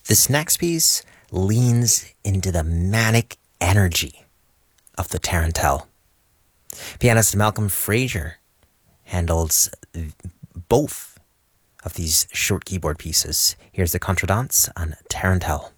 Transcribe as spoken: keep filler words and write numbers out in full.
This next piece leans into the manic energy of the tarantelle. Pianist Malcolm Fraser handles both of these short keyboard pieces. Here's the Contredanse on tarantelle.